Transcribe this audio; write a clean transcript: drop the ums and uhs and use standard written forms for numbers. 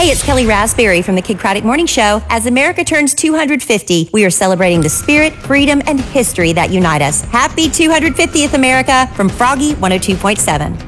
Hey, it's Kelly Raspberry from the Kid Craddock Morning Show. As America turns 250, we are celebrating the spirit, freedom, and history that unite us. Happy 250th, America, from Froggy 102.7.